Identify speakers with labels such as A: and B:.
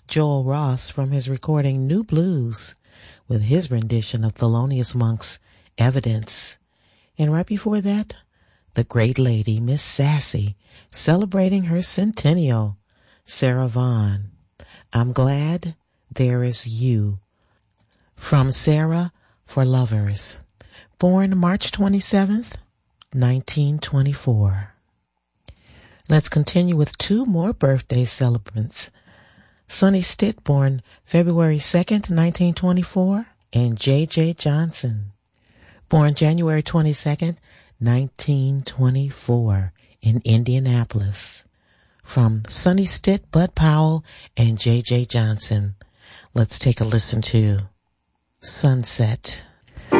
A: Joel Ross from his recording New Blues with his rendition of Thelonious Monk's Evidence. And right before that, the great lady, Miss Sassy, celebrating her centennial, Sarah Vaughan. I'm Glad There Is You. From Sarah for Lovers. Born March 27th, 1924. Let's continue with two more birthday celebrants. Sonny Stitt, born February 2nd, 1924, and J.J. Johnson, born January 22nd, 1924, in Indianapolis. From Sonny Stitt, Bud Powell, and J.J. Johnson, let's take a listen to Sunset.